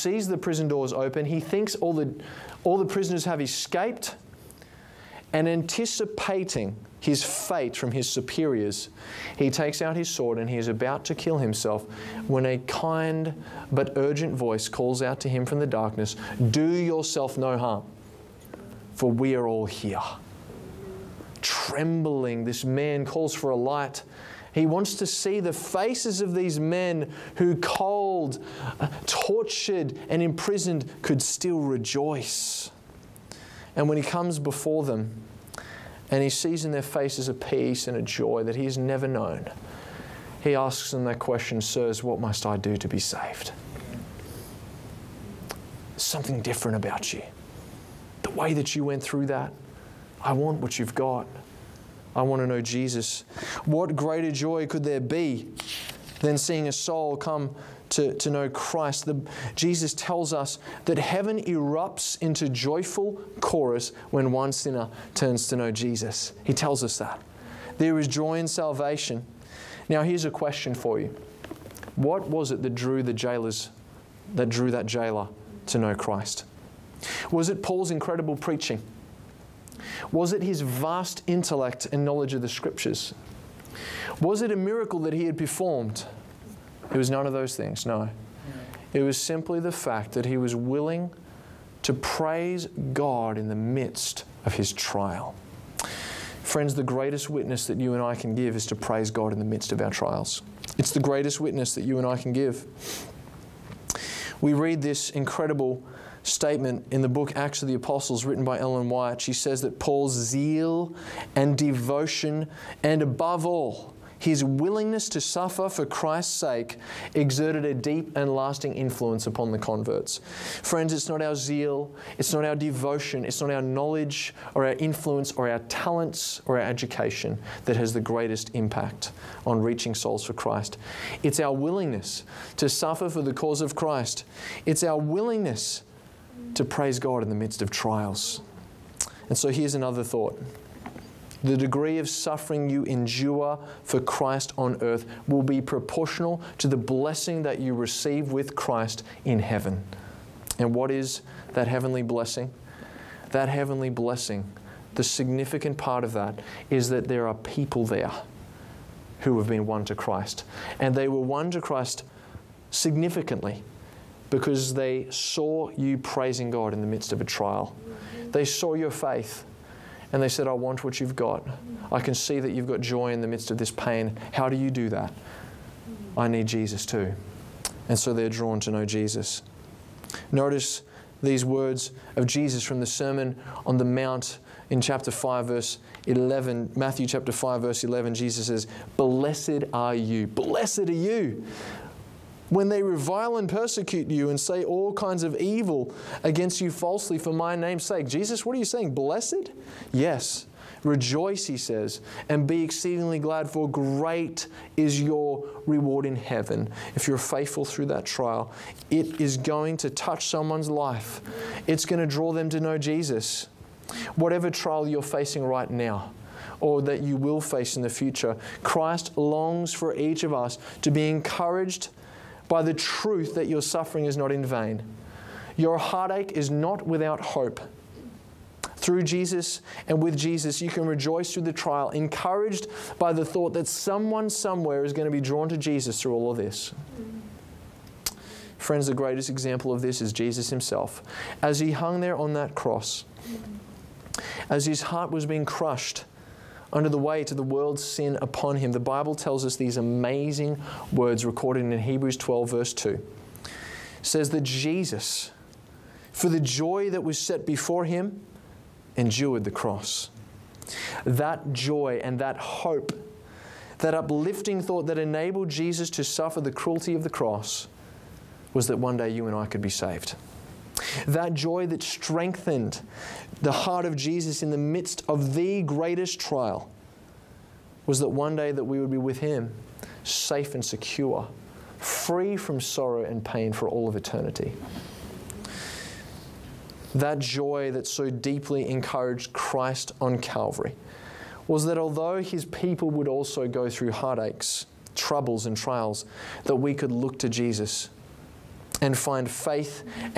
sees the prison doors open. He thinks all the prisoners have escaped, and anticipating his fate from his superiors, he takes out his sword and he is about to kill himself when a kind but urgent voice calls out to him from the darkness, "Do yourself no harm, for we are all here." Trembling, this man calls for a light. He wants to see the faces of these men who, cold, tortured, and imprisoned, could still rejoice. And when he comes before them and he sees in their faces a peace and a joy that he has never known, he asks them that question, "Sirs, what must I do to be saved?" Something different about you. The way that you went through that, I want what you've got. I want to know Jesus. What greater joy could there be than seeing a soul come to know Christ? Jesus tells us that heaven erupts into joyful chorus when one sinner turns to know Jesus. He tells us that. There is joy in salvation. Now here's a question for you. What was it that drew that jailer to know Christ? Was it Paul's incredible preaching? Was it his vast intellect and knowledge of the Scriptures? Was it a miracle that he had performed? It was none of those things, no. It was simply the fact that he was willing to praise God in the midst of his trial. Friends, the greatest witness that you and I can give is to praise God in the midst of our trials. It's the greatest witness that you and I can give. We read this incredible statement in the book Acts of the Apostles written by Ellen White. She says that Paul's zeal and devotion, and above all, his willingness to suffer for Christ's sake, exerted a deep and lasting influence upon the converts. Friends, it's not our zeal, it's not our devotion, it's not our knowledge or our influence or our talents or our education that has the greatest impact on reaching souls for Christ. It's our willingness to suffer for the cause of Christ. It's our willingness to praise God in the midst of trials. And so here's another thought. The degree of suffering you endure for Christ on earth will be proportional to the blessing that you receive with Christ in heaven. And what is that heavenly blessing? That heavenly blessing, the significant part of that is that there are people there who have been won to Christ. And they were won to Christ significantly because they saw you praising God in the midst of a trial. They saw your faith. And they said, "I want what you've got. I can see that you've got joy in the midst of this pain. How do you do that?" "I need Jesus too." And so they're drawn to know Jesus. Notice these words of Jesus from the Sermon on the Mount in chapter 5, verse 11. Matthew chapter 5, verse 11, Jesus says, "Blessed are you." Blessed are you when they revile and persecute you and say all kinds of evil against you falsely for my name's sake. Jesus, what are you saying? Blessed? Yes. Rejoice, he says, and be exceedingly glad, for great is your reward in heaven. If you're faithful through that trial, it is going to touch someone's life. It's going to draw them to know Jesus. Whatever trial you're facing right now, or that you will face in the future, Christ longs for each of us to be encouraged by the truth that your suffering is not in vain. Your heartache is not without hope. Through Jesus and with Jesus, you can rejoice through the trial, encouraged by the thought that someone somewhere is going to be drawn to Jesus through all of this. Friends, the greatest example of this is Jesus himself. As he hung there on that cross, as his heart was being crushed under the weight of the world's sin upon him, the Bible tells us these amazing words recorded in Hebrews 12, verse 2. It says that Jesus, for the joy that was set before him, endured the cross. That joy and that hope, that uplifting thought that enabled Jesus to suffer the cruelty of the cross, was that one day you and I could be saved. That joy that strengthened the heart of Jesus in the midst of the greatest trial was that one day that we would be with him, safe and secure, free from sorrow and pain for all of eternity. That joy that so deeply encouraged Christ on Calvary was that although his people would also go through heartaches, troubles and trials, that we could look to Jesus and find faith